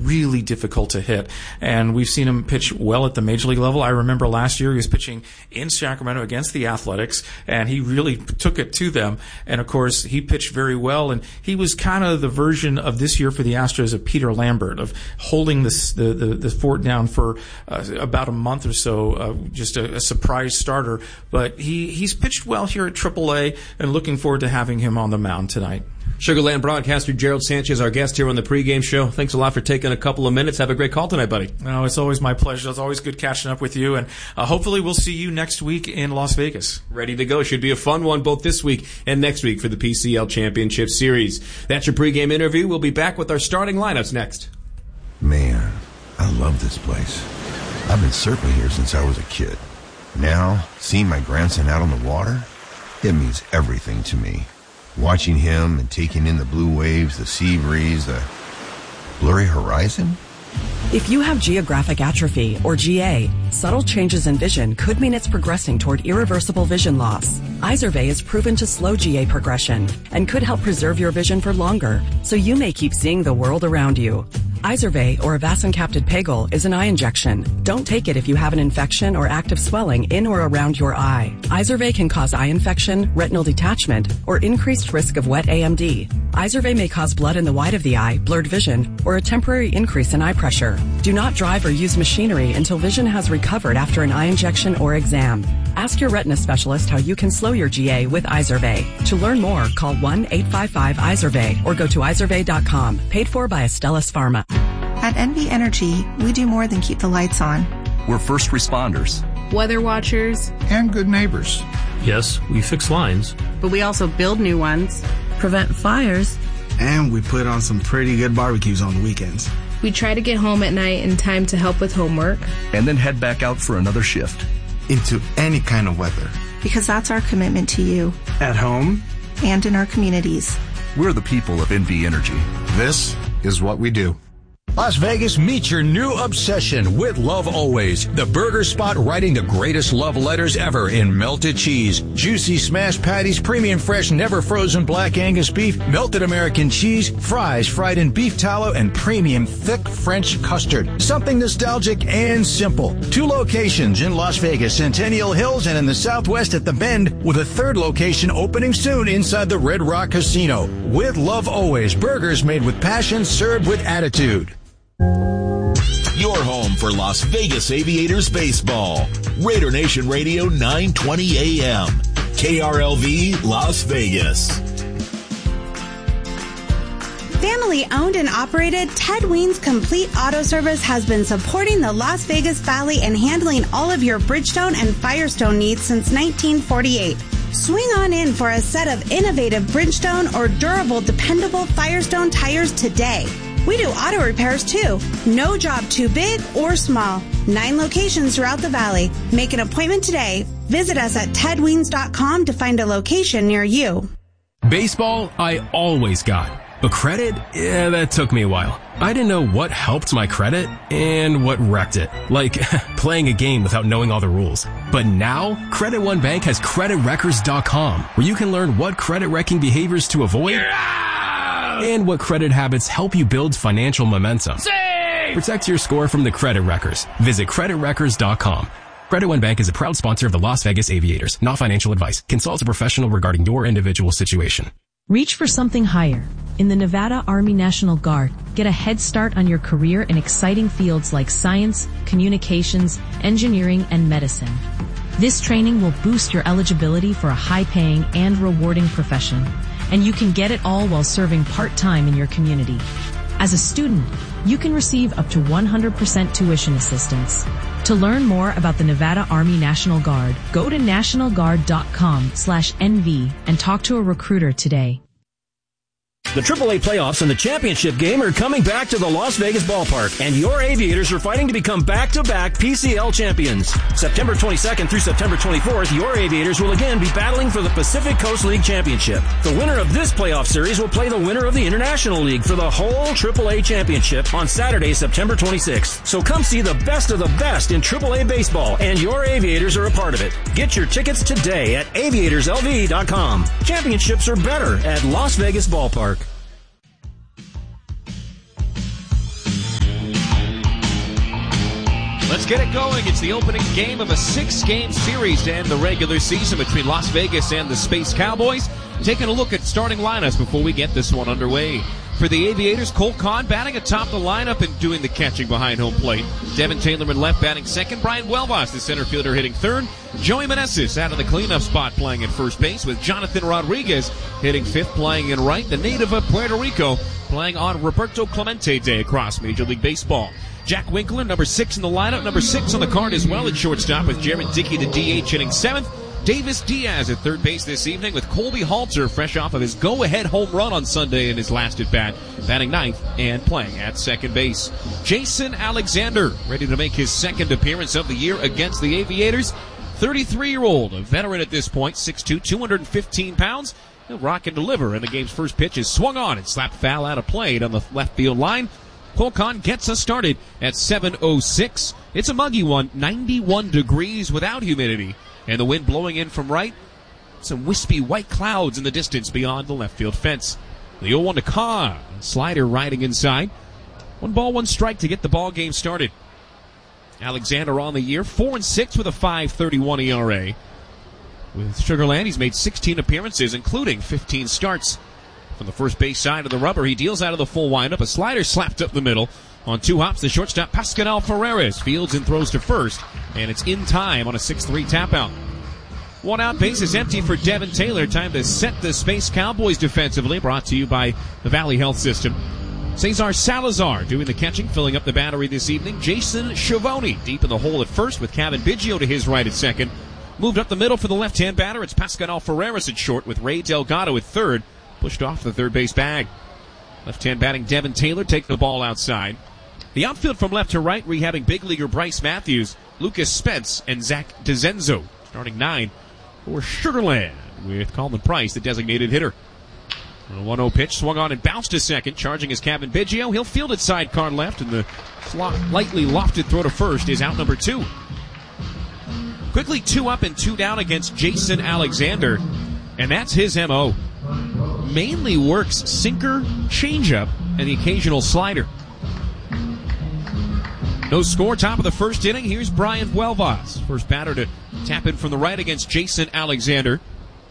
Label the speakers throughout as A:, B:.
A: really difficult to hit. And we've seen him pitch well at the major league level. I remember last year he was pitching in Sacramento against the Athletics, and he really took it to them. And, of course, he pitched very well. And he was kind of the version of this year for the Astros of Peter Lambert, of holding the fort down for about a month or so, just a surprise starter. But he's pitched well here at AAA, and looking forward to having him on the mound tonight.
B: Sugar Land broadcaster Gerald Sanchez, our guest here on the pregame show. Thanks a lot for taking a couple of minutes. Have a great call tonight, buddy.
A: No, it's always my pleasure. It's always good catching up with you, and hopefully we'll see you next week in Las Vegas.
B: Ready to go. Should be a fun one both this week and next week for the PCL Championship Series. That's your pregame interview. We'll be back with our starting lineups next.
C: Man, I love this place. I've been surfing here since I was a kid. Now, seeing my grandson out on the water, it means everything to me. Watching him and taking in the blue waves, the sea breeze, the blurry horizon.
D: If you have geographic atrophy, or GA, subtle changes in vision could mean it's progressing toward irreversible vision loss. Izervay is proven to slow GA progression and could help preserve your vision for longer, so you may keep seeing the world around you. Izervay, or avacincaptad pegol, is an eye injection. Don't take it if you have an infection or active swelling in or around your eye. Izervay can cause eye infection, retinal detachment, or increased risk of wet AMD. Izervay may cause blood in the white of the eye, blurred vision, or a temporary increase in eye pressure. Do not drive or use machinery until vision has recovered after an eye injection or exam. Ask your retina specialist how you can slow your GA with Izervay. To learn more, call 1-855-IZERVAY or go to izervay.com. Paid for by Astellas Pharma.
E: At NV Energy, we do more than keep the lights on.
F: We're first responders,
G: weather watchers,
H: and good neighbors.
I: Yes, we fix lines,
G: but we also build new ones, prevent fires,
H: and we put on some pretty good barbecues on the weekends.
G: We try to get home at night in time to help with homework,
F: and then head back out for another shift.
H: Into any kind of weather.
E: Because that's our commitment to you.
H: At home.
E: And in our communities.
F: We're the people of NV Energy.
H: This is what we do.
J: Las Vegas, meet your new obsession with Love Always, the burger spot writing the greatest love letters ever in melted cheese, juicy smashed patties, premium fresh, never frozen black Angus beef, melted American cheese, fries fried in beef tallow, and premium thick French custard. Something nostalgic and simple. 2 locations in Las Vegas, Centennial Hills, and in the Southwest at The Bend, with a 3rd location opening soon inside the Red Rock Casino. With Love Always, burgers made with passion, served with attitude.
K: Your home for Las Vegas Aviators baseball. Raider Nation Radio 920 AM. KRLV Las Vegas.
L: Family owned and operated, Ted Weens Complete Auto Service has been supporting the Las Vegas Valley and handling all of your Bridgestone and Firestone needs since 1948. Swing on in for a set of innovative Bridgestone or durable, dependable Firestone tires today. We do auto repairs too. No job too big or small. 9 locations throughout the valley. Make an appointment today. Visit us at tedweens.com to find a location near you.
I: Baseball, I always got. But credit, yeah, that took me a while. I didn't know what helped my credit and what wrecked it. Like playing a game without knowing all the rules. But now, Credit One Bank has CreditWreckers.com, where you can learn what credit wrecking behaviors to avoid and what credit habits help you build financial momentum. Save! Protect your score from the Credit Wreckers. Visit CreditWreckers.com. Credit One Bank is a proud sponsor of the Las Vegas Aviators. Not financial advice. Consult a professional regarding your individual situation.
M: Reach for something higher. In the Nevada Army National Guard, get a head start on your career in exciting fields like science, communications, engineering, and medicine. This training will boost your eligibility for a high-paying and rewarding profession, and you can get it all while serving part-time in your community. As a student, you can receive up to 100% tuition assistance. To learn more about the Nevada Army National Guard, go to nationalguard.com/NV and talk to a recruiter today.
N: The AAA playoffs and the championship game are coming back to the Las Vegas ballpark, and your Aviators are fighting to become back-to-back PCL champions. September 22nd through September 24th, your Aviators will again be battling for the Pacific Coast League championship. The winner of this playoff series will play the winner of the International League for the whole AAA championship on Saturday, September 26th. So come see the best of the best in AAA baseball, and your Aviators are a part of it. Get your tickets today at aviatorslv.com. Championships are better at Las Vegas Ballpark.
O: get it going. It's the opening game of a 6-game series to end the regular season between Las Vegas and the Space Cowboys. Taking a look at starting lineups before we get this one underway. For the Aviators, Cole Kahn batting atop the lineup and doing the catching behind home plate. Devin Taylor in left batting second. Brian Huelvas, the center fielder, hitting third. Joey Meneses out of the cleanup spot playing at first base, with Jonathan Rodriguez hitting fifth, playing in right. The native of Puerto Rico playing on Roberto Clemente Day across Major League Baseball. Jack Winkler, number 6 in the lineup. Number 6 on the card as well at shortstop, with Jared Dickey, the DH, hitting seventh. Davis Diaz at third base this evening, with Colby Halter fresh off of his go-ahead home run on Sunday in his last at-bat, batting ninth and playing at second base. Jason Alexander ready to make his second appearance of the year against the Aviators. 33-year-old, a veteran at this point, 6'2", 215 pounds. He'll rock and deliver, and the game's first pitch is swung on and slapped foul out of play on the left field line. Cole Kahn gets us started at 7:06. It's a muggy one, 91 degrees without humidity, and the wind blowing in from right. Some wispy white clouds in the distance beyond the left field fence. The 0-1 to Kahn. Slider riding inside. 1 ball, 1 strike to get the ball game started. Alexander on the year, 4-6 with a 5.31 ERA. With Sugar Land, he's made 16 appearances, including 15 starts. From the first base side of the rubber, he deals out of the full windup. A slider slapped up the middle. On 2 hops, the shortstop Pascal Ferreras fields and throws to first, and it's in time on a 6-3 tap out. 1 out, base is empty for Devin Taylor. Time to set the Space Cowboys defensively, brought to you by the Valley Health System. Cesar Salazar doing the catching, filling up the battery this evening. Jason Schiavone deep in the hole at first, with Kevin Biggio to his right at second. Moved up the middle for the left-hand batter. It's Pascal Ferreras at short, with Ray Delgado at third. Pushed off the third base bag. Left-hand batting Devin Taylor taking the ball outside. The outfield from left to right, rehabbing big leaguer Bryce Matthews, Lucas Spence, and Zach DeZenzo. Starting 9 for Sugar Land, with Coleman Price, the designated hitter. A 1-0 pitch swung on and bounced to second. Charging is Kevin Biggio. He'll field it sidecar left, and the lightly lofted throw to first is out number 2. Quickly 2 up and 2 down against Jason Alexander, and that's his M.O. Mainly works sinker, changeup, and the occasional slider. No score, top of the first inning. Here's Brian Huelvas, first batter to tap in from the right against Jason Alexander.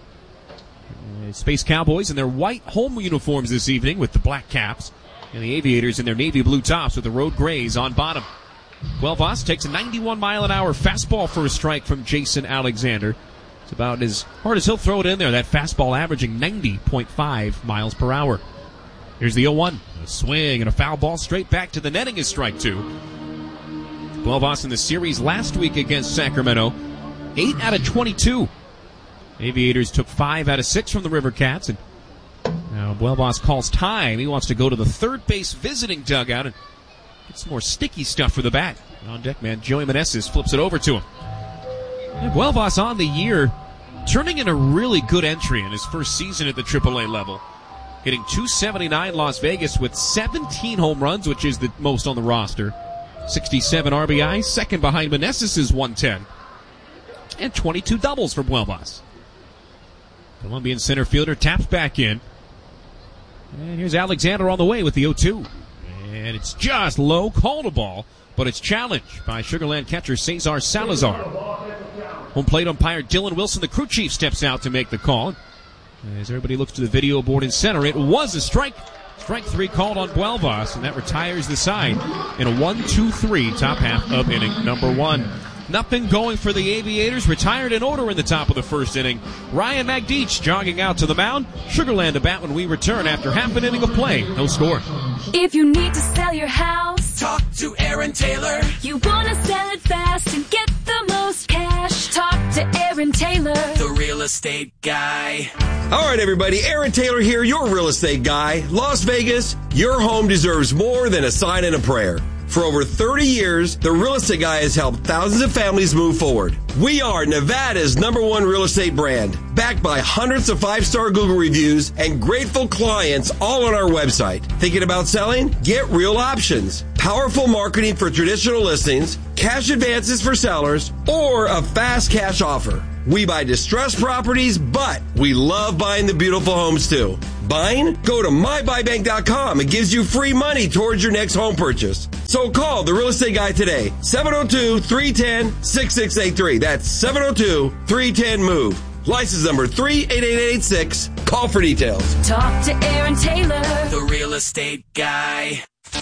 O: Space Cowboys in their white home uniforms this evening with the black caps, and the Aviators in their navy blue tops with the road grays on bottom. Huelvas takes a 91-mile-an-hour fastball for a strike from Jason Alexander. It's about as hard as he'll throw it in there. That fastball averaging 90.5 miles per hour. Here's the 0-1. A swing and a foul ball straight back to the netting is strike 2. Huelvas in the series last week against Sacramento, 8 out of 22. Aviators took 5 out of 6 from the River Cats, and now Huelvas calls time. He wants to go to the third base visiting dugout and get some more sticky stuff for the bat. On deck man Joey Meneses flips it over to him. And Huelvas on the year, turning in a really good entry in his first season at the AAA level. Hitting .279 Las Vegas with 17 home runs, which is the most on the roster. 67 RBI, second behind Meneses' 110. And 22 doubles from Huelvas. Colombian center fielder taps back in. And here's Alexander on the way with the 0-2. And it's just low, called a ball, but it's challenged by Sugar Land catcher Cesar Salazar. Home plate umpire Dylan Wilson, the crew chief, steps out to make the call. As everybody looks to the video board in center, it was a strike. Strike 3 called on Huelvas, and that retires the side in a 1-2-3 top half of inning number 1. Nothing going for the Aviators. Retired in order in the top of the first inning. Ryan Magdeach jogging out to the mound. Sugar Land to bat when we return after half an inning of play. No score.
P: If you need to sell your house,
Q: talk to Aaron Taylor.
P: You want to sell it fast and get the most cash. Talk to Aaron Taylor,
Q: the real estate guy.
R: All right, everybody. Aaron Taylor here, your real estate guy. Las Vegas, your home deserves more than a sign and a prayer. For over 30 years, the Real Estate Guy has helped thousands of families move forward. We are Nevada's #1 real estate brand, backed by hundreds of 5-star Google reviews and grateful clients all on our website. Thinking about selling? Get Real Options. Powerful marketing for traditional listings, cash advances for sellers, or a fast cash offer. We buy distressed properties, but we love buying the beautiful homes too. Buying? Go to mybuybank.com. It gives you free money towards your next home purchase. So call the Real Estate Guy today. 702-310-6683. That's 702-310-MOVE. License number 38886. Call for details.
P: Talk to Aaron Taylor,
Q: the Real Estate Guy.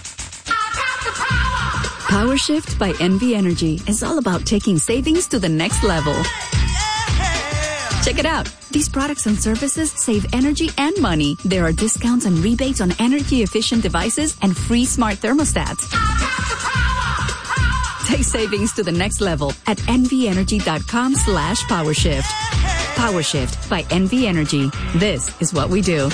S: Power Shift by NV Energy is all about taking savings to the next level. Check it out. These products and services save energy and money. There are discounts and rebates on energy-efficient devices and free smart thermostats. Take savings to the next level at nvenergy.com/powershift. PowerShift by NV Energy. This is what we do.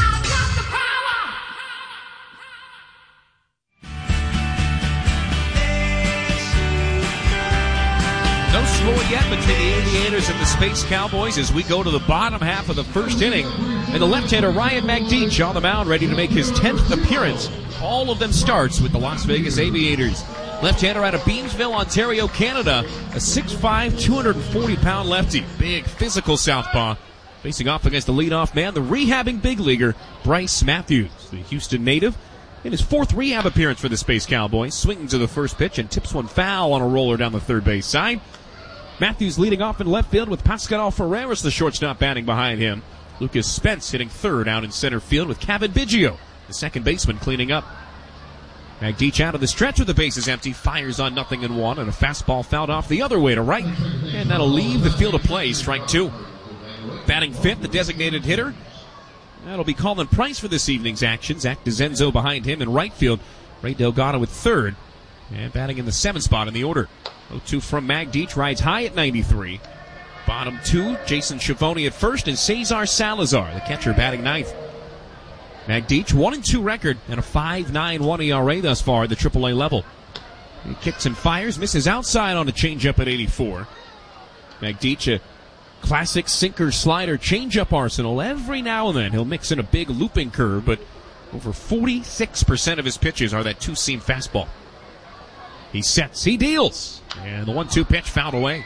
O: No score yet between the Aviators and the Space Cowboys as we go to the bottom half of the first inning. And the left-hander Ryan McDeach on the mound ready to make his 10th appearance. All of them starts with the Las Vegas Aviators. Left-hander out of Beamsville, Ontario, Canada. A 6'5", 240-pound lefty. Big, physical southpaw. Facing off against the leadoff man, the rehabbing big leaguer, Bryce Matthews. The Houston native in his 4th rehab appearance for the Space Cowboys. Swinging to the first pitch and tips one foul on a roller down the third base side. Matthews leading off in left field with Pascal Ferreras, the shortstop, batting behind him. Lucas Spence hitting third out in center field with Kevin Biggio, the second baseman, cleaning up. McDeach out of the stretch with the bases empty, fires on 0-1, and a fastball fouled off the other way to right, and that'll leave the field of play, strike 2. Batting fifth, the designated hitter. That'll be Colin Price for this evening's action. Zach DeZenzo behind him in right field. Ray Delgado with third, and batting in the 7th spot in the order. 0-2 from McDeach, rides high at 93. Bottom 2, Jason Schiavone at first, and Cesar Salazar, the catcher, batting 9th. McDeach, 1-2 record, and a 5.91 ERA thus far at the AAA level. He kicks and fires, misses outside on a changeup at 84. McDeach, a classic sinker, slider, changeup arsenal. Every now and then he'll mix in a big looping curve, but over 46% of his pitches are that two-seam fastball. He sets, he deals, and the 1-2 pitch fouled away.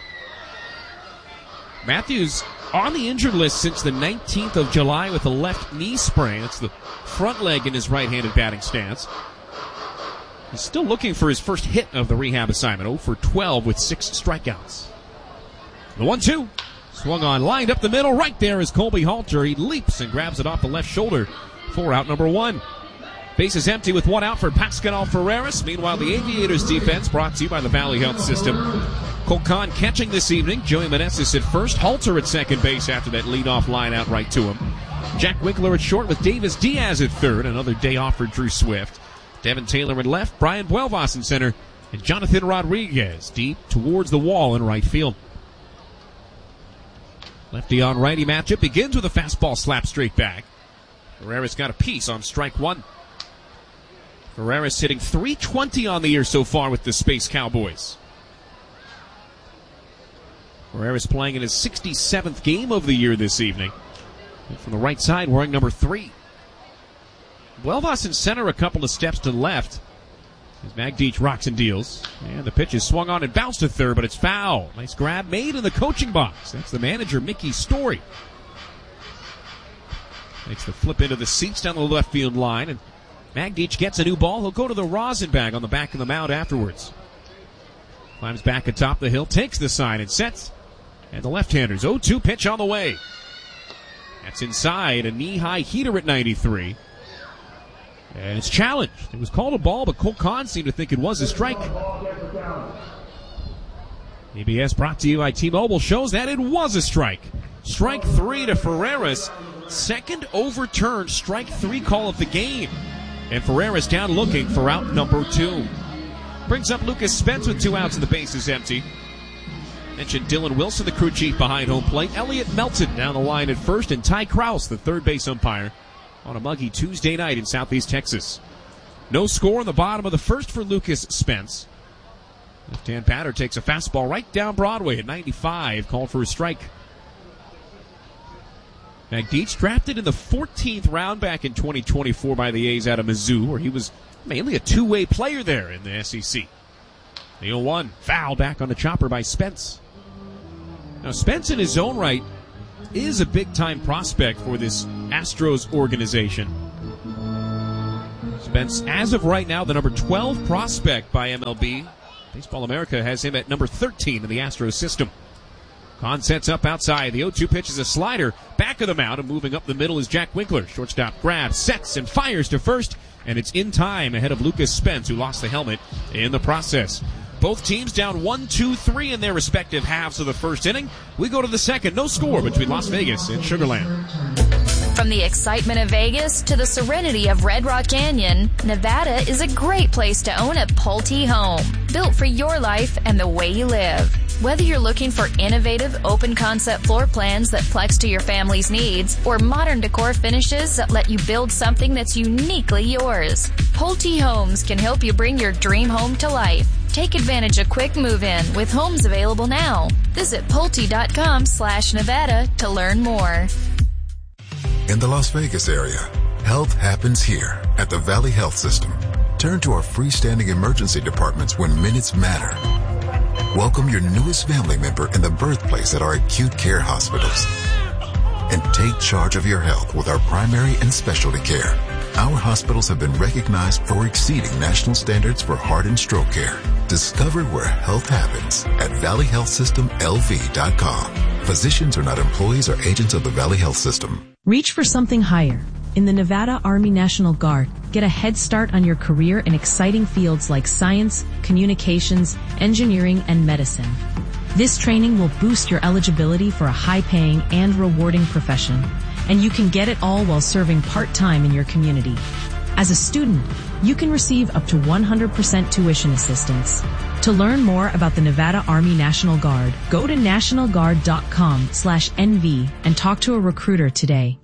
O: Matthews on the injured list since the 19th of July with a left knee sprain. That's the front leg in his right-handed batting stance. He's still looking for his first hit of the rehab assignment. 0 for 12 with 6 strikeouts. The 1-2. Swung on, lined up the middle. Right there is Colby Halter. He leaps and grabs it off the left shoulder for out number 1. Base is empty with 1 out for Pascal Ferreras. Meanwhile, the Aviators defense brought to you by the Valley Health System. Cole Kahn catching this evening. Joey Meneses at first. Halter at second base after that leadoff line out right to him. Jack Winkler at short with Davis Diaz at third. Another day off for Drew Swift. Devin Taylor at left. Brian Buelvas in center. And Jonathan Rodriguez deep towards the wall in right field. Lefty on righty matchup begins with a fastball slap straight back. Ferreras got a piece on strike 1. Ferreras hitting .320 on the year so far with the Space Cowboys. Ferreras playing in his 67th game of the year this evening. And from the right side, wearing number 3. Buelvas in center, a couple of steps to the left. As McDeach rocks and deals. And the pitch is swung on and bounced to third, but it's foul. Nice grab made in the coaching box. That's the manager, Mickey Story. Makes the flip into the seats down the left field line, and McDeach gets a new ball. He'll go to the rosin bag on the back of the mound afterwards. Climbs back atop the hill, takes the sign and sets. And the left-handers 0-2 pitch on the way. That's inside, a knee-high heater at 93. And it's challenged. It was called a ball, but Cole Kahn seemed to think it was a strike. ABS brought to you by T-Mobile shows that it was a strike. Strike 3 to Ferreras. Second overturned strike 3 call of the game. And Ferreras down looking for out number 2. Brings up Lucas Spence with 2 outs and the base is empty. Mentioned Dylan Wilson, the crew chief behind home plate. Elliot Melton down the line at first, and Ty Kraus, the third base umpire, on a muggy Tuesday night in Southeast Texas. No score in the bottom of the first for Lucas Spence. Left-hand batter takes a fastball right down Broadway at 95, called for a strike. McDeach drafted in the 14th round back in 2024 by the A's out of Mizzou, where he was mainly a two-way player there in the SEC. The 0-1, foul back on the chopper by Spence. Now, Spence in his own right is a big-time prospect for this Astros organization. Spence, as of right now, the number 12 prospect by MLB. Baseball America has him at number 13 in the Astros system. Kahn sets up outside. The 0-2 pitch is a slider. Back of the mound, and moving up the middle is Jack Winkler. Shortstop grabs, sets, and fires to first, and it's in time ahead of Lucas Spence, who lost the helmet in the process. Both teams down 1-2-3 in their respective halves of the first inning. We go to the second. No score between Las Vegas and Sugar Land.
P: From the excitement of Vegas to the serenity of Red Rock Canyon, Nevada is a great place to own a Pulte home, built for your life and the way you live. Whether you're looking for innovative, open-concept floor plans that flex to your family's needs, or modern decor finishes that let you build something that's uniquely yours, Pulte Homes can help you bring your dream home to life. Take advantage of quick move-in with homes available now. Visit Pulte.com/Nevada to learn more.
T: In the Las Vegas area, health happens here at the Valley Health System. Turn to our freestanding emergency departments when minutes matter. Welcome your newest family member in the birthplace at our acute care hospitals. And take charge of your health with our primary and specialty care. Our hospitals have been recognized for exceeding national standards for heart and stroke care. Discover where health happens at valleyhealthsystemlv.com. Physicians are not employees or agents of the Valley Health System.
M: Reach for something higher. In the Nevada Army National Guard, get a head start on your career in exciting fields like science, communications, engineering, and medicine. This training will boost your eligibility for a high-paying and rewarding profession, and you can get it all while serving part-time in your community. As a student, you can receive up to 100% tuition assistance. To learn more about the Nevada Army National Guard, go to nationalguard.com/NV and talk to a recruiter today.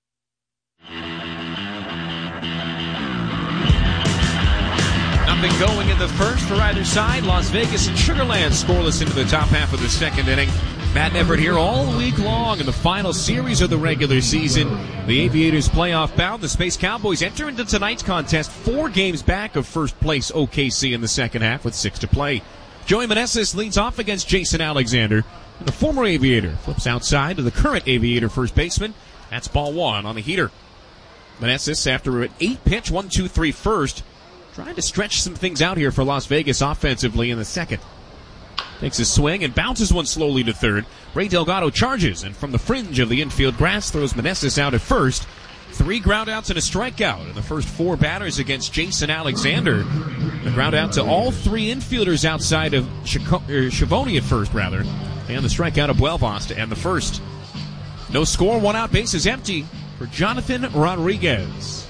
O: Nothing going in the first for either side. Las Vegas and Sugar Land scoreless into the top half of the second inning. Matt Everett here all week long in the final series of the regular season. The Aviators playoff bound. The Space Cowboys enter into tonight's contest 4 games back of first place OKC in the second half with 6 to play. Joey Meneses leads off against Jason Alexander. And the former Aviator flips outside to the current Aviator first baseman. That's ball 1 on the heater. Meneses, after an 8-pitch 1-2-3 first, trying to stretch some things out here for Las Vegas offensively in the second. Takes a swing and bounces one slowly to third. Ray Delgado charges, and from the fringe of the infield grass throws Meneses out at first. 3 groundouts and a strikeout in the first 4 batters against Jason Alexander. The ground out to all 3 infielders outside of Schiavone at first, rather. And the strikeout of Buelvas to end the first. No score, 1 out, base is empty for Jonathan Rodriguez.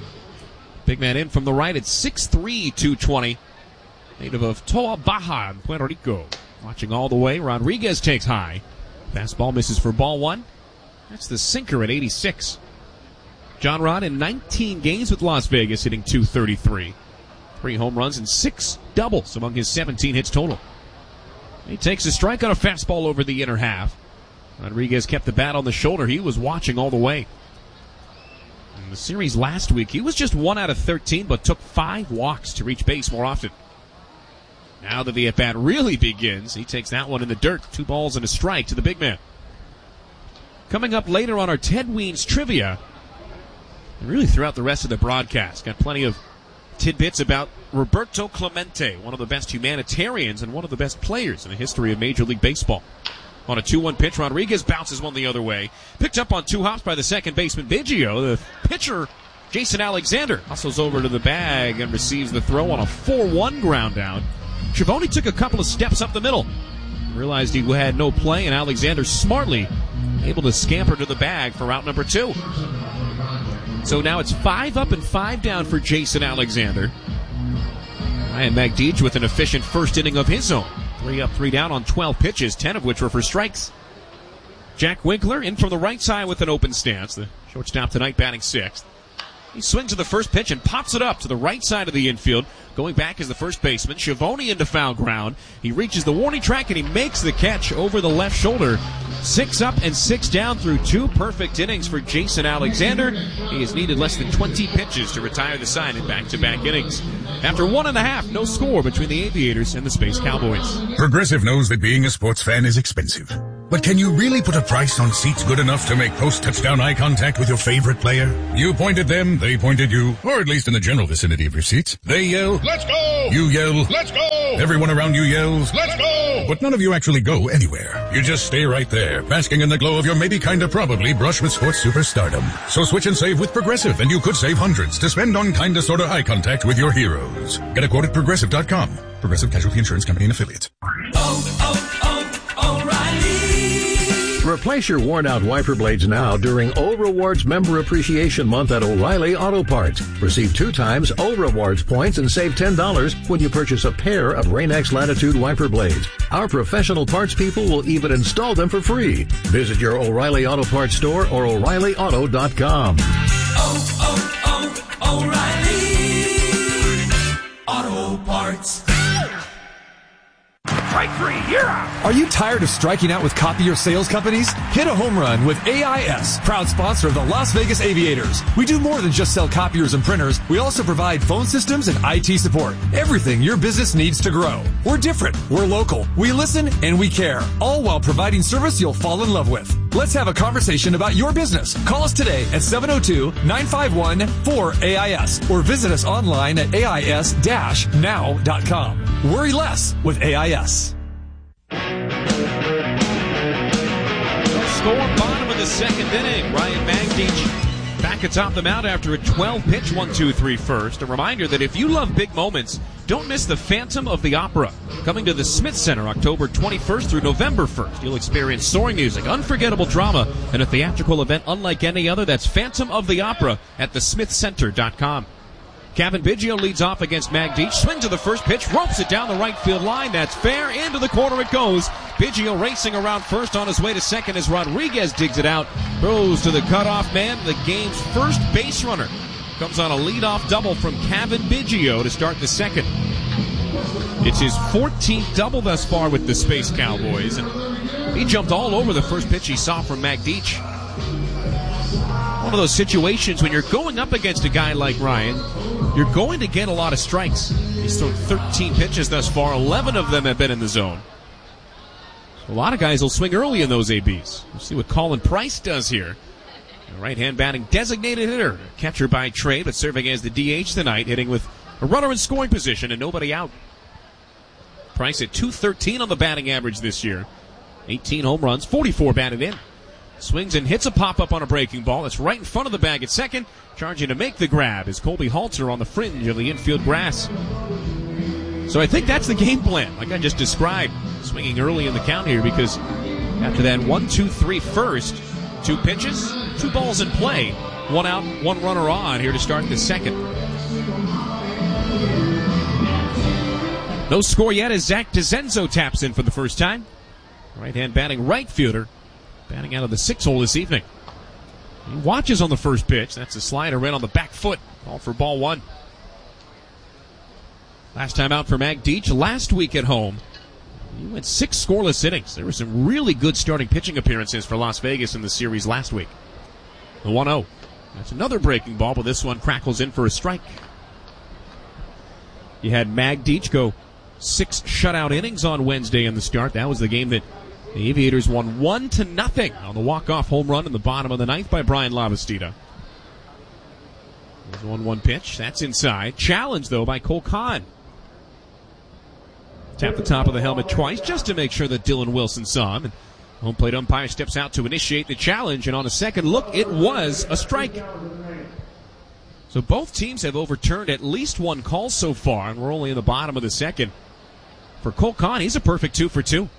O: Big man in from the right at 6'3", 220. Native of Toa Baja in Puerto Rico. Watching all the way, Rodriguez takes high. Fastball misses for ball 1. That's the sinker at 86. John Rod in 19 games with Las Vegas, hitting .233. 3 home runs and 6 doubles among his 17 hits total. He takes a strike on a fastball over the inner half. Rodriguez kept the bat on the shoulder. He was watching all the way. In the series last week, he was just 1 out of 13, but took 5 walks to reach base more often. Now that the at-bat really begins, he takes that one in the dirt. 2 balls and a strike to the big man. Coming up later on our Ted Weens trivia, and really throughout the rest of the broadcast, got plenty of tidbits about Roberto Clemente, one of the best humanitarians and one of the best players in the history of Major League Baseball. On a 2-1 pitch, Rodriguez bounces one the other way. Picked up on 2 hops by the second baseman, Biggio. The pitcher, Jason Alexander, hustles over to the bag and receives the throw on a 4-1 ground out. Schiavone took a couple of steps up the middle. Realized he had no play, and Alexander smartly able to scamper to the bag for out number 2. So now it's 5 up and 5 down for Jason Alexander. Ryan Magdic with an efficient first inning of his own. 3 up, 3 down on 12 pitches, 10 of which were for strikes. Jack Winkler in from the right side with an open stance. The shortstop tonight batting 6th. He swings to the first pitch and pops it up to the right side of the infield. Going back is the first baseman. Schiavone into foul ground. He reaches the warning track and he makes the catch over the left shoulder. 6 up and 6 down through 2 perfect innings for Jason Alexander. He has needed less than 20 pitches to retire the side in back-to-back innings. After 1.5, no score between the Aviators and the Space Cowboys.
J: Progressive knows that being a sports fan is expensive. But can you really put a price on seats good enough to make post-touchdown eye contact with your favorite player? You point at them, they point at you, or at least in the general vicinity of your seats. They yell, "Let's go!" You yell, "Let's go!" Everyone around you yells, "Let's go!" But none of you actually go anywhere. You just stay right there, basking in the glow of your maybe kinda probably brush with sports superstardom. So switch and save with Progressive, and you could save hundreds to spend on kinda sorta eye contact with your heroes. Get a quote at Progressive.com. Progressive Casualty Insurance Company and Affiliates.
U: Replace your worn-out wiper blades now during O Rewards Member Appreciation Month at O'Reilly Auto Parts. Receive 2 times O Rewards points and save $10 when you purchase a pair of Rain-X Latitude wiper blades. Our professional parts people will even install them for free. Visit your O'Reilly Auto Parts store or O'ReillyAuto.com.
Q: O'Reilly Auto Parts.
V: Strike 3, you're out! Are you tired of striking out with copier sales companies? Hit a home run with AIS, proud sponsor of the Las Vegas Aviators. We do more than just sell copiers and printers. We also provide phone systems and IT support. Everything your business needs to grow. We're different. We're local. We listen and we care. All while providing service you'll fall in love with. Let's have a conversation about your business. Call us today at 702-951-4AIS or visit us online at AIS-now.com. Worry less with AIS.
O: Score bottom of the second inning. Ryan Magdich back atop the mound after a 12-pitch 1-2-3 first. A reminder that if you love big moments, don't miss the Phantom of the Opera. Coming to the Smith Center October 21st through November 1st. You'll experience soaring music, unforgettable drama, and a theatrical event unlike any other. That's Phantom of the Opera at thesmithcenter.com. Cavan Biggio leads off against Magdich. Swing to the first pitch, ropes it down the right field line. That's fair. Into the corner it goes. Biggio racing around first on his way to second as Rodriguez digs it out. Throws to the cutoff man. The game's first base runner comes on a leadoff double from Cavan Biggio to start the second. It's his 14th double thus far with the Space Cowboys. And he jumped all over the first pitch he saw from Magdich. One of those situations when you're going up against a guy like Ryan, you're going to get a lot of strikes. He's thrown 13 pitches thus far. 11 of them have been in the zone. So a lot of guys will swing early in those ABs. We'll see what Colin Price does here. A right-hand batting designated hitter. Catcher by trade, but serving as the DH tonight, hitting with a runner in scoring position and nobody out. Price at .213 on the batting average this year. 18 home runs, 44 batted in. Swings and hits a pop-up on a breaking ball. That's right in front of the bag at second. Charging to make the grab is Colby Halter on the fringe of the infield grass. So I think that's the game plan, like I just described. Swinging early in the count here because after that 1-2-3 first, 2 pitches, 2 balls in play. 1 out, 1 runner on here to start the second. No score yet as Zach DeZenzo taps in for the first time. Right-hand batting right fielder. Batting out of the 6-hole this evening. He watches on the first pitch. That's a slider in on the back foot. All for ball 1. Last time out for Magdich last week at home. He went 6 scoreless innings. There were some really good starting pitching appearances for Las Vegas in the series last week. The 1-0. That's another breaking ball, but this one crackles in for a strike. You had Magdich go 6 shutout innings on Wednesday in the start. That was the game that the Aviators won 1-0 on the walk-off home run in the bottom of the 9th by Brian Lavastida. There's 1-1 pitch. That's inside. Challenged, though, by Cole Kahn. Tapped the top of the helmet twice just to make sure that Dylan Wilson saw him. And home plate umpire steps out to initiate the challenge, and on a second look, it was a strike. So both teams have overturned at least 1 call so far, and we're only in the bottom of the second. For Cole Kahn, he's a perfect 2 for 2.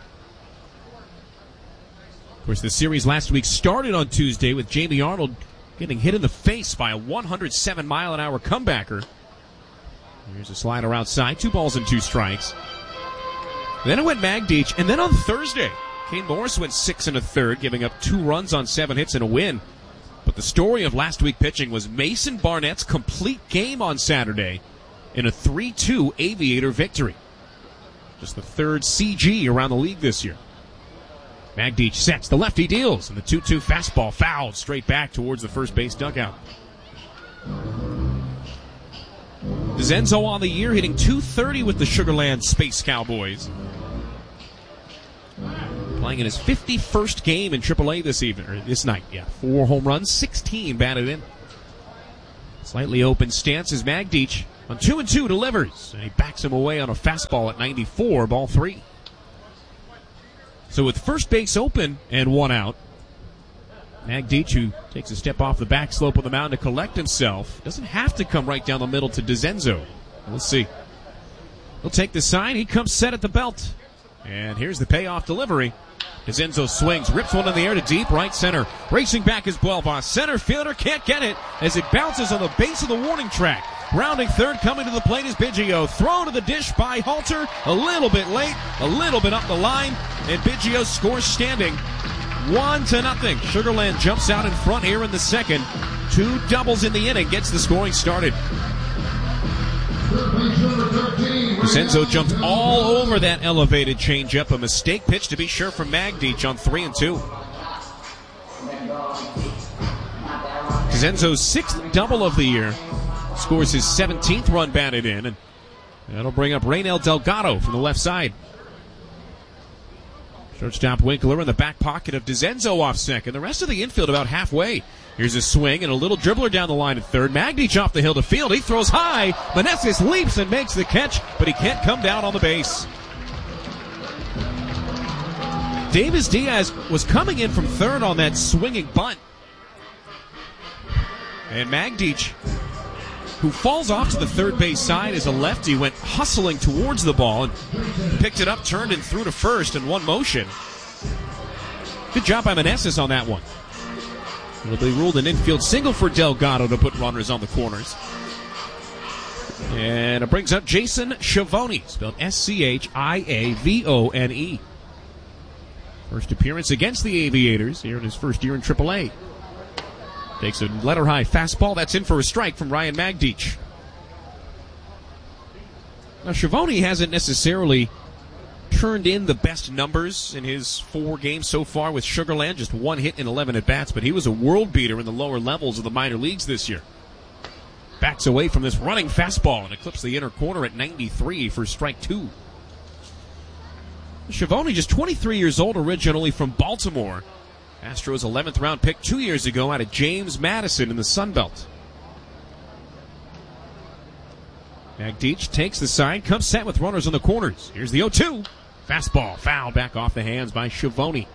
O: Of course, the series last week started on Tuesday with Jamie Arnold getting hit in the face by a 107-mile-an-hour comebacker. Here's a slider outside, 2 balls and 2 strikes. Then it went Magdich, and then on Thursday, Kane Morris went 6 1/3, giving up 2 runs on 7 hits and a win. But the story of last week pitching was Mason Barnett's complete game on Saturday in a 3-2 Aviator victory. Just the 3rd CG around the league this year. Magdich sets, the lefty deals, and the 2-2 fastball fouled straight back towards the first base dugout. DeZenzo on the year, hitting .230 with the Sugar Land Space Cowboys. playing in his 51st game in AAA this evening, or this night. 4 home runs, 16 batted in. Slightly open stance as Magdic on 2-2 delivers, and he backs him away on a fastball at 94, ball 3. So with first base open and 1 out, Magdic, who takes a step off the back slope of the mound to collect himself, doesn't have to come right down the middle to DeZenzo. We'll see. He'll take the sign. He comes set at the belt. And here's the payoff delivery. DeZenzo swings, rips one in the air to deep right center. Racing back is Buelba. Center fielder can't get it as it bounces on the base of the warning track. Rounding third, coming to the plate is Biggio. Thrown to the dish by Halter. A little bit late, a little bit up the line, and Biggio scores standing. 1-0. Sugarland jumps out in front here in the second. 2 doubles in the inning, gets the scoring started. DeZenzo jumped all over that elevated changeup. A mistake pitch to be sure from Magdic on 3-2. DeZenzo's 6th double of the year. Scores his 17th run batted in. And that'll bring up Reynel Delgado from the left side. Shortstop Winkler in the back pocket of DeZenzo off second. The rest of the infield about halfway. Here's a swing and a little dribbler down the line at third. Magdic off the hill to field. He throws high. Meneses leaps and makes the catch, but he can't come down on the base. Davis Diaz was coming in from third on that swinging bunt. And Magdic, who falls off to the third base side as a lefty, went hustling towards the ball and picked it up, turned and threw to first in one motion. Good job by Meneses on that one. It'll be ruled an infield single for Delgado to put runners on the corners. And it brings up Jason Schiavone, spelled S-C-H-I-A-V-O-N-E. First appearance against the Aviators here in his first year in AAA. Takes a letter-high fastball. That's in for a strike from Ryan Magdic. Now, Schiavone hasn't necessarily turned in the best numbers in his 4 games so far with Sugarland. Just 1 hit in 11 at-bats, but he was a world beater in the lower levels of the minor leagues this year. Backs away from this running fastball and eclipses the inner corner at 93 for strike 2. Schiavone, just 23 years old, originally from Baltimore. Astros 11th round pick 2 years ago out of James Madison in the Sun Belt. Magdic takes the side, comes set with runners on the corners. Here's the 0-2. Fastball, foul, back off the hands by Schiavone.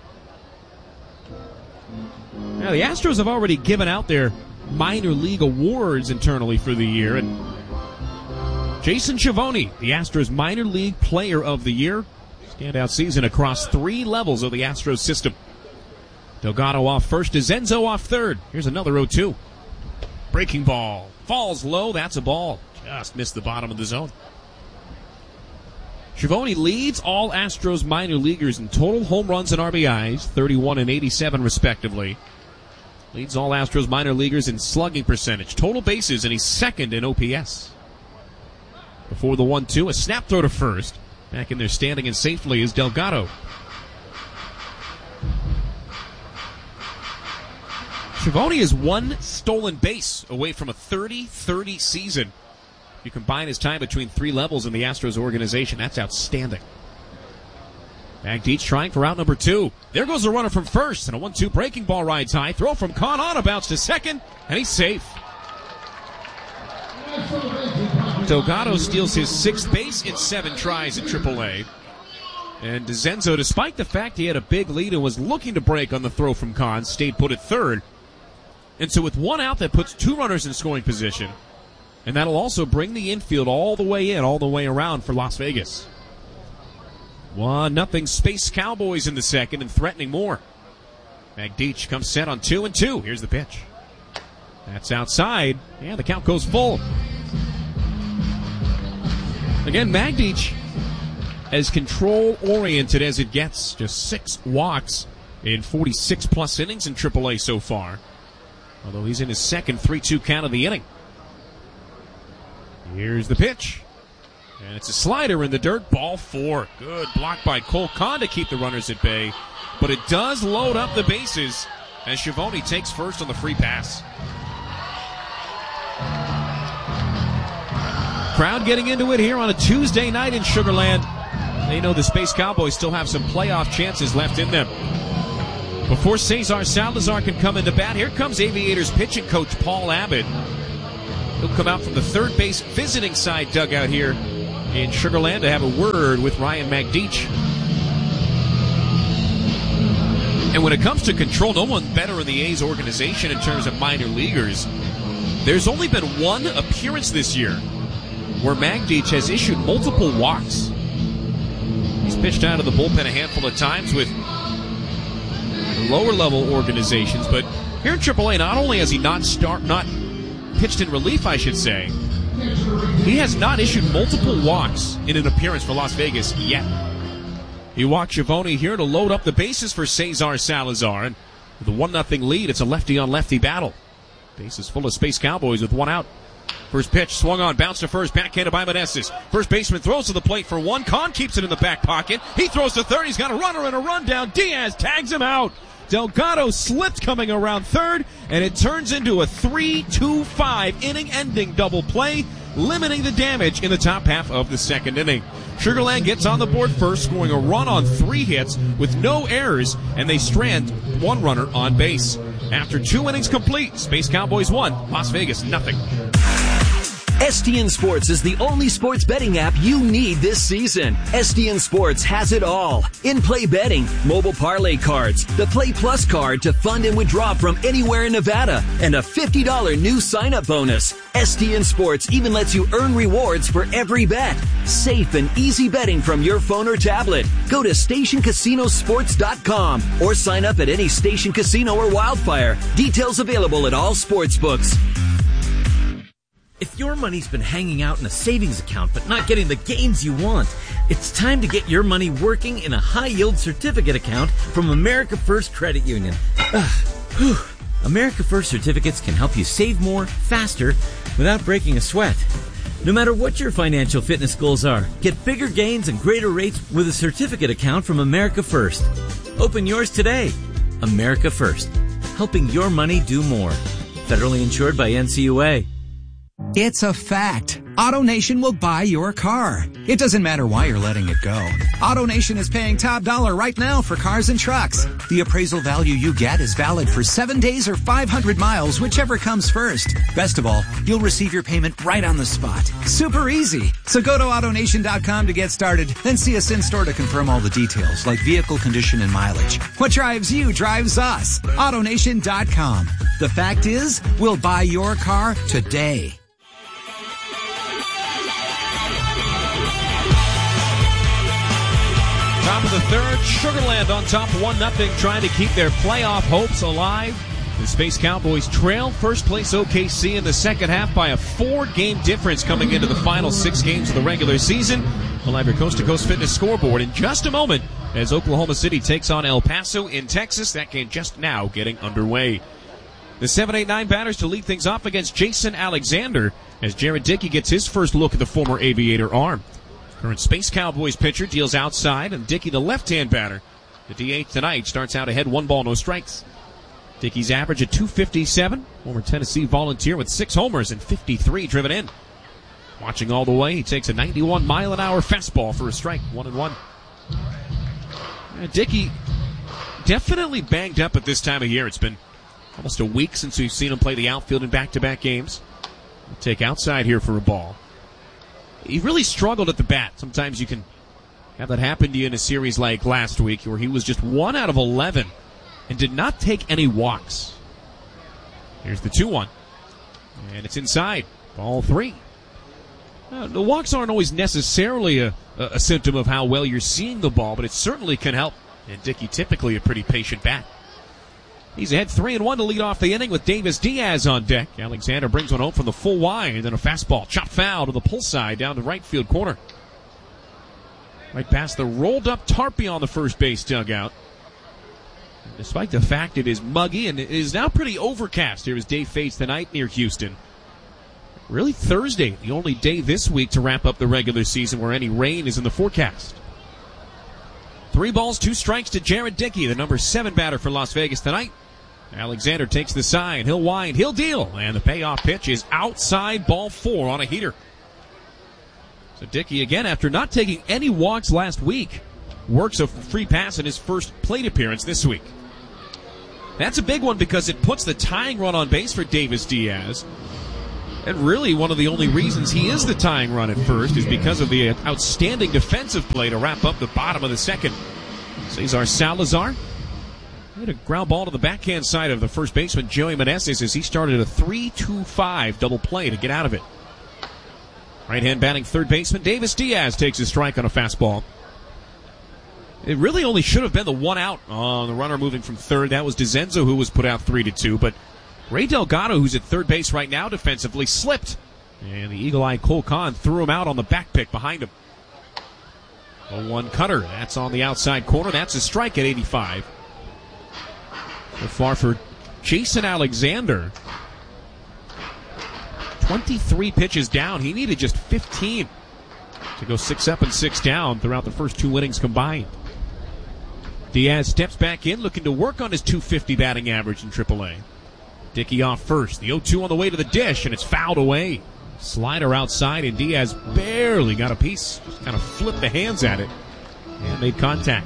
O: Now, the Astros have already given out their minor league awards internally for the year, and Jason Schiavone, the Astros minor league player of the year. Standout season across 3 levels of the Astros system. Delgado off first, DeZenzo off third. Here's another 0-2. Breaking ball. Falls low, that's a ball. Just missed the bottom of the zone. Schiavone leads all Astros minor leaguers in total home runs and RBIs, 31 and 87 respectively. Leads all Astros minor leaguers in slugging percentage, total bases, and he's second in OPS. Before the 1-2, a snap throw to first. Back in there standing and safely is Delgado. Schiavone is 1 stolen base away from a 30-30 season. If you combine his time between 3 levels in the Astros organization, that's outstanding. Magdic trying for out number 2. There goes the runner from first, and a 1-2 breaking ball rides high. Throw from Con on, a bounce to second, and he's safe. Delgado steals his 6th base in 7 tries at AAA. And DeZenzo, despite the fact he had a big lead and was looking to break on the throw from Con, stayed put at third. And so with 1 out, that puts 2 runners in scoring position. And that'll also bring the infield all the way in, all the way around for Las Vegas. 1-0 Space Cowboys in the second and threatening more. Magdic comes set on 2-2. Here's the pitch. That's outside. Yeah, the count goes full. Again, Magdic as control-oriented as it gets. Just 6 walks in 46-plus innings in AAA so far. Although he's in his second 3-2 count of the inning. Here's the pitch. And it's a slider in the dirt. Ball 4. Good block by Cole Con to keep the runners at bay. But it does load up the bases as Schiavone takes first on the free pass. Crowd getting into it here on a Tuesday night in Sugarland. They know the Space Cowboys still have some playoff chances left in them. Before Cesar Salazar can come into bat, here comes Aviators pitching coach Paul Abbott. He'll come out from the third base visiting side dugout here in Sugar Land to have a word with Ryan Magdic. And when it comes to control, no one better in the A's organization in terms of minor leaguers. There's only been one appearance this year where Magdic has issued multiple walks. He's pitched out of the bullpen a handful of times with lower-level organizations, but here in AAA, not only has he not pitched in relief, I should say, he has not issued multiple walks in an appearance for Las Vegas yet. He walked Schiavone here to load up the bases for Cesar Salazar, and with a 1-0 lead, it's a lefty-on-lefty battle. Bases full of Space Cowboys with one out. First pitch, swung on, bounced to first, backhanded by Meneses. First baseman throws to the plate for one. Kahn keeps it in the back pocket. He throws to third. He's got a runner and a rundown. Diaz tags him out. Delgado slipped coming around third, and it turns into a 3-2-5 inning-ending double play, limiting the damage in the top half of the second inning. Sugar Land gets on the board first, scoring a run on 3 hits with no errors, and they strand one runner on base. After 2 innings complete, Space Cowboys 1, Las Vegas 0.
A: STN Sports is the only sports betting app you need this season. STN Sports has it all. In-play betting, mobile parlay cards, the Play Plus card to fund and withdraw from anywhere in Nevada, and a $50 new sign-up bonus. STN Sports even lets you earn rewards for every bet. Safe and easy betting from your phone or tablet. Go to StationCasinoSports.com or sign up at any Station Casino or Wildfire. Details available at all sportsbooks.
B: If your money's been hanging out in a savings account but not getting the gains you want, it's time to get your money working in a high-yield certificate account from America First Credit Union. America First certificates can help you save more, faster, without breaking a sweat. No matter what your financial fitness goals are, get bigger gains and greater rates with a certificate account from America First. Open yours today. America First, helping your money do more. Federally insured by NCUA.
W: It's a fact. AutoNation will buy your car. It doesn't matter why you're letting it go. AutoNation is paying top dollar right now for cars and trucks. The appraisal value you get is valid for 7 days or 500 miles, whichever comes first. Best of all, you'll receive your payment right on the spot. Super easy. So go to AutoNation.com to get started, then see us in store to confirm all the details, like vehicle condition and mileage. What drives you drives us. AutoNation.com. The fact is, we'll buy your car today.
O: Top of the third, Sugar Land on top 1-0, trying to keep their playoff hopes alive. The Space Cowboys trail first place OKC in the second half by a 4-game difference coming into the final 6 games of the regular season. We'll have your coast-to-coast fitness scoreboard in just a moment as Oklahoma City takes on El Paso in Texas. That game just now getting underway. The 7-8-9 batters to lead things off against Jason Alexander as Jared Dickey gets his first look at the former Aviator arm. Current Space Cowboys pitcher deals outside, and Dickey, the left-hand batter, the DH tonight, starts out ahead 1 ball, no strikes. Dickey's average at .257, former Tennessee Volunteer with 6 homers and 53 driven in. Watching all the way, he takes a 91-mile-an-hour fastball for a strike, 1-1. Dickey definitely banged up at this time of year. It's been almost a week since we've seen him play the outfield in back-to-back games. We'll take outside here for a ball. He really struggled at the bat. Sometimes you can have that happen to you in a series like last week where he was just 1 out of 11 and did not take any walks. Here's the 2-1. And it's inside. Ball 3. The walks aren't always necessarily a symptom of how well you're seeing the ball, but it certainly can help. And Dickey typically a pretty patient bat. He's ahead 3-1 to lead off the inning with Davis Diaz on deck. Alexander brings one home from the full wide, and then a fastball chopped foul to the pull side down the right field corner. Right past the rolled up Tarpey on the first base dugout. And despite the fact it is muggy and it is now pretty overcast here as day fades tonight near Houston. Really Thursday, the only day this week to wrap up the regular season where any rain is in the forecast. 3 balls, 2 strikes to Jared Dickey, the number 7 batter for Las Vegas tonight. Alexander takes the side. He'll wind. He'll deal. And the payoff pitch is outside, ball 4 on a heater. So Dickey, again, after not taking any walks last week, works a free pass in his first plate appearance this week. That's a big one because it puts the tying run on base for Davis Diaz. And really, one of the only reasons he is the tying run at first is because of the outstanding defensive play to wrap up the bottom of the second. Cesar Salazar hit a ground ball to the backhand side of the first baseman, Joey Meneses, as he started a 3-2-5 double play to get out of it. Right-hand batting third baseman Davis Diaz takes a strike on a fastball. It really only should have been the one out on the runner moving from third. That was DeZenzo who was put out 3-2, but Ray Delgado, who's at third base right now defensively, slipped. And the eagle-eyed Cole Kahn threw him out on the back pick behind him. 0-1 cutter. That's on the outside corner. That's a strike at 85. So far for Jason Alexander. 23 pitches down. He needed just 15 to go 6 up and 6 down throughout the first 2 innings combined. Diaz steps back in, looking to work on his .250 batting average in AAA. Dickey off first. The 0-2 on the way to the dish, and it's fouled away. Slider outside, and Diaz barely got a piece. Just kind of flipped the hands at it and made contact.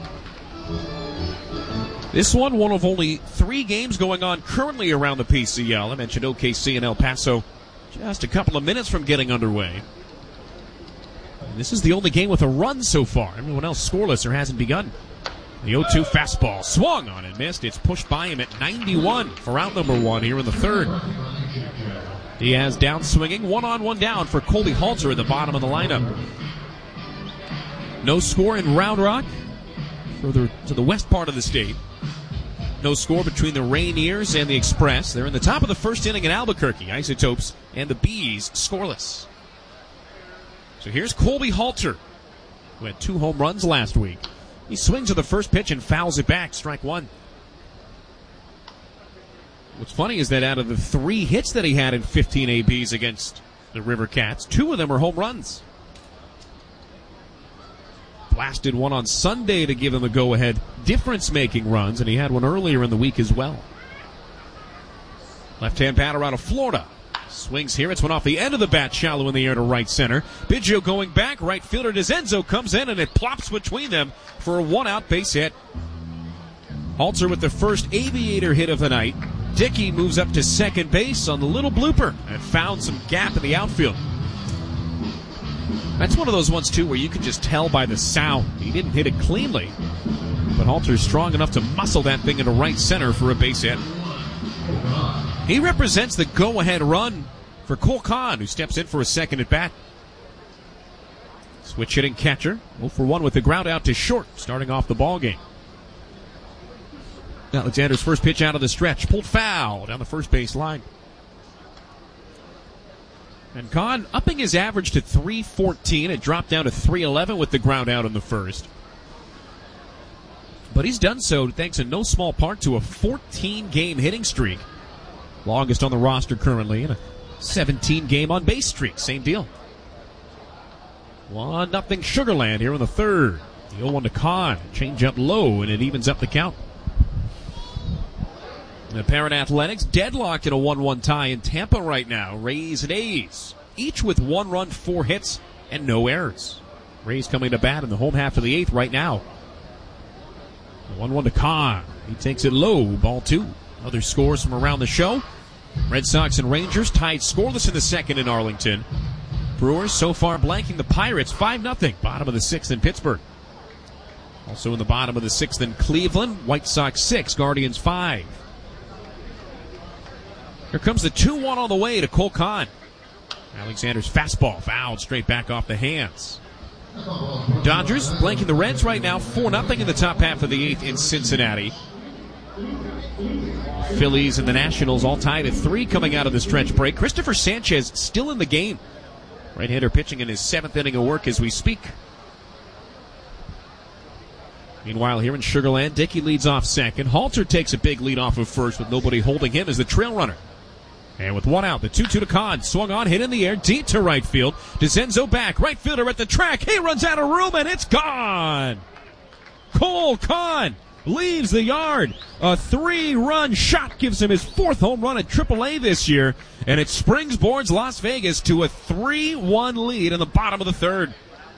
O: This one of only 3 games going on currently around the PCL. I mentioned OKC and El Paso just a couple of minutes from getting underway. And this is the only game with a run so far. Everyone else scoreless or hasn't begun. The 0-2 fastball swung on and missed. It's pushed by him at 91 for out number 1 here in the third. Diaz down swinging, 1-on-1 down for Colby Halter at the bottom of the lineup. No score in Round Rock, further to the west part of the state. No score between the Rainiers and the Express. They're in the top of the first inning in Albuquerque. Isotopes and the Bees scoreless. So here's Colby Halter, who had 2 home runs last week. He swings at the first pitch and fouls it back. Strike 1. What's funny is that out of the 3 hits that he had in 15 ABs against the River Cats, 2 of them are home runs. Blasted one on Sunday to give him a go-ahead difference-making runs, and he had one earlier in the week as well. Left-hand batter out of Florida. Swings here. It's one off the end of the bat, shallow in the air to right center. Biggio going back. Right fielder DeZenzo comes in, and it plops between them for a 1-out base hit. Halter with the first Aviator hit of the night. Dickey moves up to second base on the little blooper and found some gap in the outfield. That's one of those ones, too, where you can just tell by the sound. He didn't hit it cleanly, but Halter's strong enough to muscle that thing into right center for a base hit. He represents the go-ahead run for Cole Kahn, who steps in for a second at bat. Switch hitting catcher, 0-for-1 with the ground out to short, starting off the ball game. Alexander's first pitch out of the stretch, pulled foul down the first base line. And Kahn upping his average to .314. It dropped down to .311 with the ground out in the first. But he's done so thanks in no small part to a 14-game hitting streak. Longest on the roster currently, and a 17-game on-base streak. Same deal. 1-0 Sugarland here in the third. The 0-1 to Kahn. Change up low, and it evens up the count. The Parent Athletics deadlocked in a 1-1 tie in Tampa right now. Rays and A's, each with 1 run, 4 hits, and no errors. Rays coming to bat in the home half of the 8th right now. 1-1 to Kahn. He takes it low, ball 2. Other scores from around the show. Red Sox and Rangers tied scoreless in the second in Arlington. Brewers so far blanking the Pirates 5-0. Bottom of the 6th in Pittsburgh. Also in the bottom of the 6th in Cleveland. White Sox 6, Guardians 5. Here comes the 2-1 on the way to Cole Kahn. Alexander's fastball fouled straight back off the hands. Dodgers blanking the Reds right now 4-0 in the top half of the 8th in Cincinnati. Phillies and the Nationals all tied at 3 coming out of the stretch break. Christopher Sanchez still in the game. Right-hander pitching in his 7th inning of work as we speak. Meanwhile, here in Sugarland, Dickey leads off second. Halter takes a big lead off of first with nobody holding him as the trail runner. And with 1 out, the 2-2 to Kahn. Swung on, hit in the air, deep to right field. DeZenzo back, right fielder at the track. He runs out of room, and it's gone. Cole Kahn leaves the yard. A 3-run shot gives him his 4th home run at AAA this year, and it springboards Las Vegas to a 3-1 lead in the bottom of the 3rd.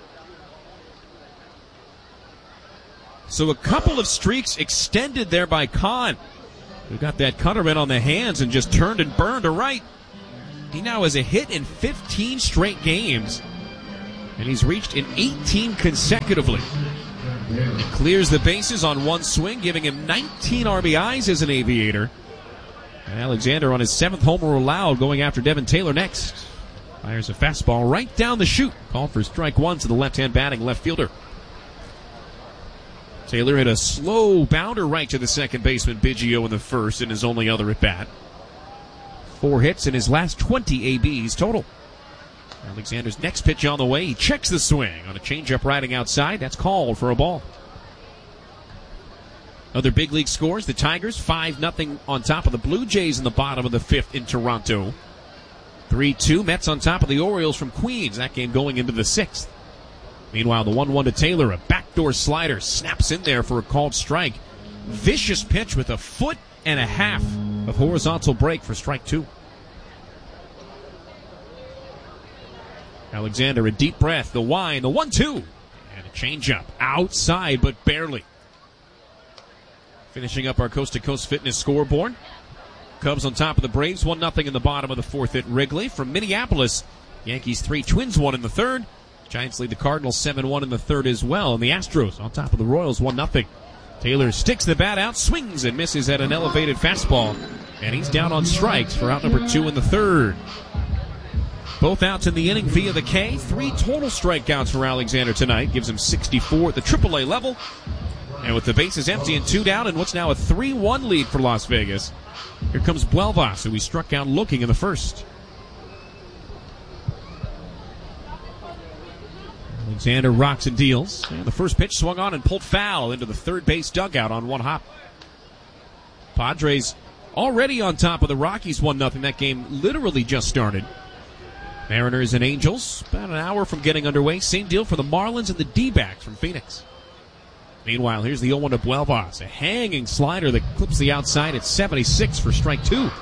O: So a couple of streaks extended there by Kahn, who got that cutter in on the hands and just turned and burned to right. He now has a hit in 15 straight games, and he's reached in 18 consecutively. He clears the bases on one swing, giving him 19 RBIs as an Aviator. And Alexander on his 7th homer allowed, going after Devin Taylor next. Fires a fastball right down the chute. Called for strike 1 to the left-hand batting left fielder. Taylor hit a slow bounder right to the second baseman Biggio in the first in his only other at-bat. 4 hits in his last 20 ABs total. Alexander's next pitch on the way. He checks the swing on a changeup riding outside. That's called for a ball. Other big league scores. The Tigers 5-0 on top of the Blue Jays in the bottom of the 5th in Toronto. 3-2 Mets on top of the Orioles from Queens. That game going into the 6th. Meanwhile, the 1-1 to Taylor. A backdoor slider snaps in there for a called strike. Vicious pitch with 1.5 feet of horizontal break for strike 2. Alexander, a deep breath, the whine, the 1-2, and a changeup outside, but barely. Finishing up our coast-to-coast fitness scoreboard. Cubs on top of the Braves, 1-0 in the bottom of the 4th at Wrigley. From Minneapolis, Yankees 3, Twins 1 in the 3rd. Giants lead the Cardinals 7-1 in the 3rd as well. And the Astros on top of the Royals, 1-0. Taylor sticks the bat out, swings and misses at an elevated fastball. And he's down on strikes for out number 2 in the 3rd. Both outs in the inning via the K. 3 total strikeouts for Alexander tonight. Gives him 64 at the AAA level. And with the bases empty and 2 down and what's now a 3-1 lead for Las Vegas, here comes Buelvas, who he struck out looking in the first. Alexander rocks and deals. And the first pitch swung on and pulled foul into the third base dugout on one hop. Padres already on top of the Rockies 1-0. That game literally just started. Mariners and Angels, about an hour from getting underway. Same deal for the Marlins and the D-backs from Phoenix. Meanwhile, here's the 0-1 to Buelvas. A hanging slider that clips the outside at 76 for strike 2.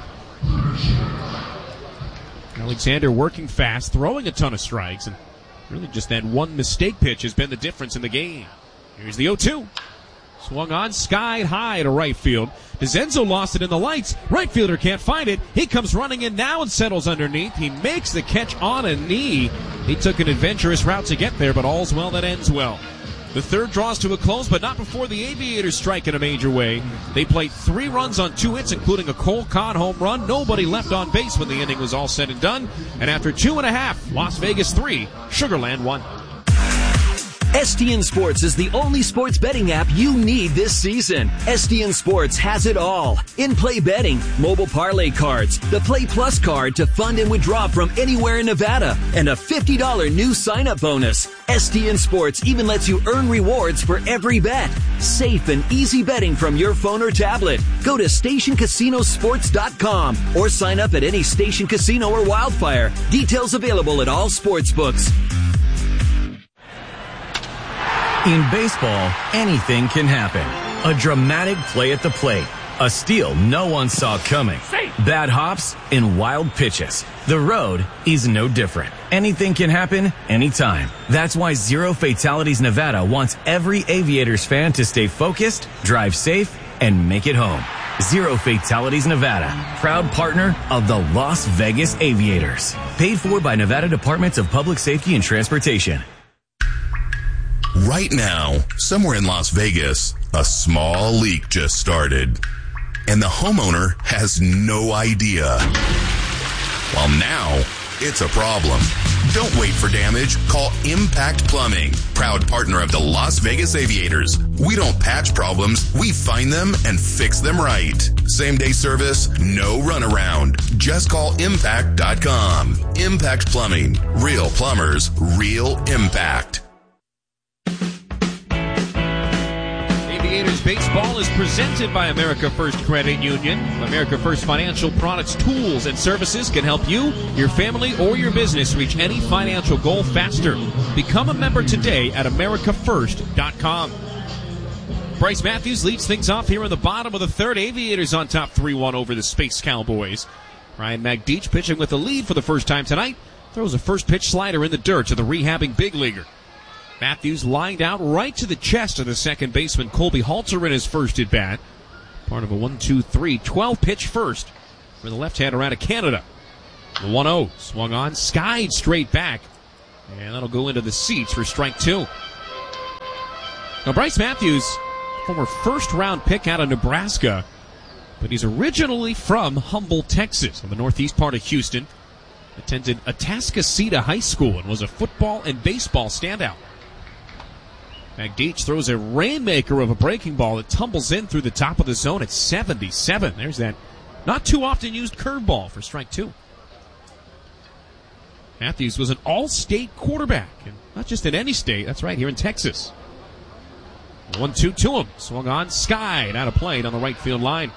O: Alexander working fast, throwing a ton of strikes, and really just that one mistake pitch has been the difference in the game. Here's the 0-2. Swung on, skied high to right field. DeZenzo lost it in the lights. Right fielder can't find it. He comes running in now and settles underneath. He makes the catch on a knee. He took an adventurous route to get there, but all's well that ends well. The 3rd draws to a close, but not before the Aviators strike in a major way. They played 3 runs on 2 hits, including a Cole Kahn home run. Nobody left on base when the inning was all said and done. And after 2.5, Las Vegas 3, Sugar Land 1.
A: STN Sports is the only sports betting app you need this season. STN Sports has it all. In-play betting, mobile parlay cards, the Play Plus card to fund and withdraw from anywhere in Nevada, and a $50 new sign-up bonus. STN Sports even lets you earn rewards for every bet. Safe and easy betting from your phone or tablet. Go to StationCasinoSports.com or sign up at any Station Casino or Wildfire. Details available at all sportsbooks.
C: In baseball, anything can happen. A dramatic play at the plate. A steal no one saw coming. Bad hops and wild pitches. The road is no different. Anything can happen anytime. That's why Zero Fatalities Nevada wants every Aviators fan to stay focused, drive safe, and make it home. Zero Fatalities Nevada, proud partner of the Las Vegas Aviators. Paid for by Nevada Departments of Public Safety and Transportation.
D: Right now, somewhere in Las Vegas, a small leak just started. And the homeowner has no idea. Well, now, it's a problem. Don't wait for damage. Call Impact Plumbing, proud partner of the Las Vegas Aviators. We don't patch problems. We find them and fix them right. Same-day service, no runaround. Just call impact.com. Impact Plumbing. Real plumbers, real impact.
O: Aviators Baseball is presented by America First Credit Union. America First Financial products, tools, and services can help you, your family, or your business reach any financial goal faster. Become a member today at AmericaFirst.com. Bryce Matthews leads things off here in the bottom of the third. Aviators on top 3-1 over the Space Cowboys. Ryan Magdic pitching with the lead for the first time tonight. Throws a first pitch slider in the dirt to the rehabbing big leaguer. Matthews lined out right to the chest of the second baseman Colby Halter in his first at bat. Part of a 1-2-3, 12 pitch first for the left-hander out of Canada. The 1-0 swung on, skied straight back, and that'll go into the seats for strike two. Now Bryce Matthews, former first-round pick out of Nebraska, but he's originally from Humboldt, Texas, on the northeast part of Houston. Attended Atascocita High School and was a football and baseball standout. Magdic throws a rainmaker of a breaking ball that tumbles in through the top of the zone at 77. There's that not too often used curveball for strike two. Matthews was an all-state quarterback, and not just in any state, that's right, here in Texas. 1-2 to him, swung on, skied, out of play on the right field line.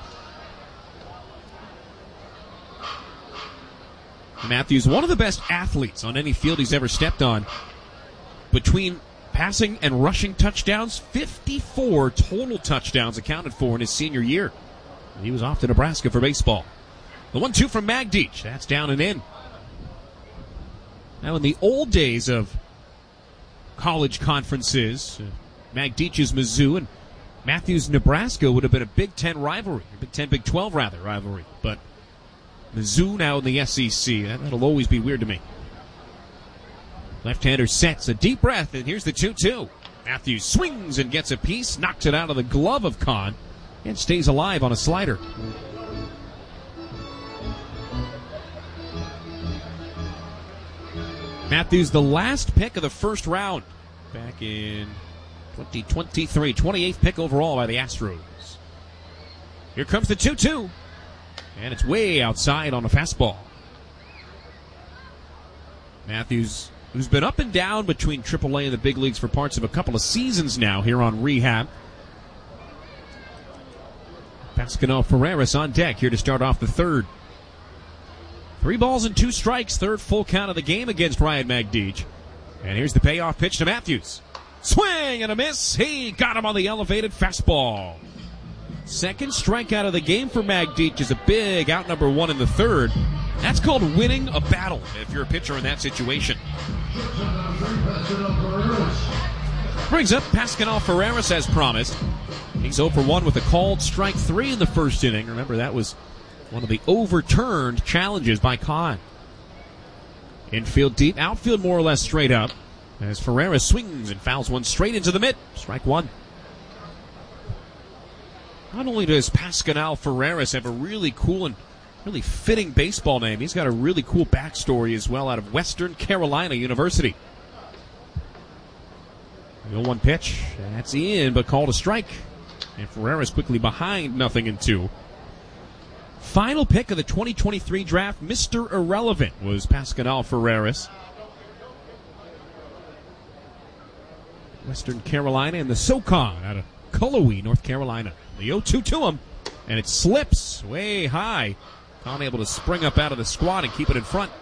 O: Matthews, one of the best athletes on any field he's ever stepped on. Between passing and rushing touchdowns, 54 total touchdowns accounted for in his senior year. He was off to Nebraska for baseball. The 1-2 from Magdic, that's down and in. Now in the old days of college conferences, Magdic's Mizzou and Matthews Nebraska would have been a Big Ten rivalry, Big 12 rivalry, but Mizzou now in the SEC. That'll always be weird to me. Left-hander sets a deep breath, and here's the 2-2. Matthews swings and gets a piece, knocks it out of the glove of Kahn, and stays alive on a slider. Matthews, the last pick of the first round back in 2023. 28th pick overall by the Astros. Here comes the 2-2. And it's way outside on a fastball. Matthews, who's been up and down between AAA and the big leagues for parts of a couple of seasons now here on rehab. Pascual Ferreras on deck here to start off the third. 3 balls and 2 strikes, third full count of the game against Ryan Magdic. And here's the payoff pitch to Matthews. Swing and a miss. He got him on the elevated fastball. Second strikeout of the game for Magdic is a big out number 1 in the third. That's called winning a battle if you're a pitcher in that situation. Brings up Pascual Ferreras as promised. He's 0 for 1 with a called strike 3 in the first inning. Remember, that was one of the overturned challenges by Kahn. Infield deep, outfield more or less straight up, as Ferreras swings and fouls one straight into the mitt. Strike 1. Not only does Pascual Ferreras have a really cool and really fitting baseball name, he's got a really cool backstory as well out of Western Carolina University. The 0-1 pitch, that's in, but called a strike. And Ferreras quickly behind 0-2. Final pick of the 2023 draft, Mr. Irrelevant, was Pascual Ferreras. Western Carolina and the SoCon out of Cullowhee, North Carolina. The 0-2 to him, and it slips way high. Kahn able to spring up out of the squat and keep it in front.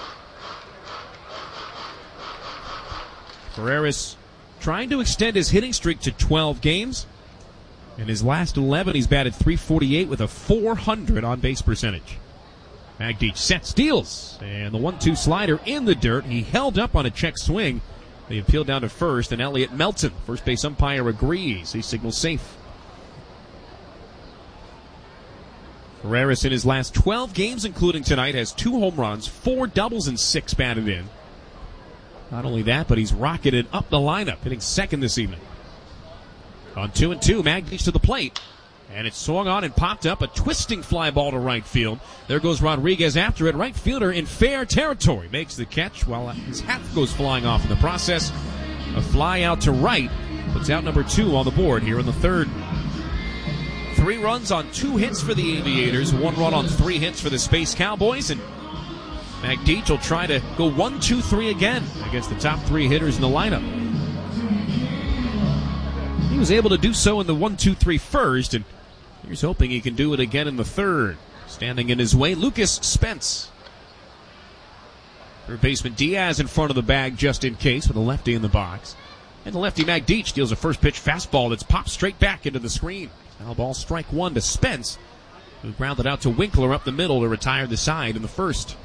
O: Ferreras trying to extend his hitting streak to 12 games. In his last 11, he's batted .348 with a .400 on-base percentage. Magdic sets, steals, and the 1-2 slider in the dirt. He held up on a check swing. They appealed down to first, and Elliot Melton, first base umpire, agrees. He signals safe. Ferreras in his last 12 games, including tonight, has 2 home runs, 4 doubles, and 6 batted in. Not only that, but he's rocketed up the lineup, hitting second this evening. On 2-2, Magdic to the plate. And it's swung on and popped up, a twisting fly ball to right field. There goes Rodriguez after it. Right fielder in fair territory makes the catch while his hat goes flying off in the process. A fly out to right puts out number 2 on the board here in the third. 3 runs on 2 hits for the Aviators, 1 run on 3 hits for the Space Cowboys, and Magdic will try to go 1-2-3 again against the top 3 hitters in the lineup. He was able to do so in the 1-2-3 first, and here's hoping he can do it again in the third. Standing in his way, Lucas Spence. Third baseman Diaz in front of the bag just in case with a lefty in the box. And the lefty Magdic deals a first pitch fastball that's popped straight back into the screen. Foul ball, strike one to Spence, who grounded out to Winkler up the middle to retire the side in the first.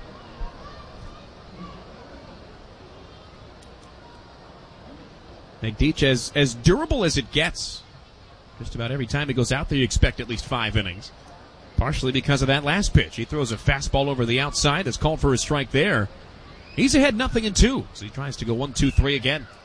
O: Magdic as durable as it gets. Just about every time he goes out there, you expect at least 5 innings. Partially because of that last pitch. He throws a fastball over the outside. That's called for a strike there. He's ahead 0-2, so he tries to go 1-2-3 again.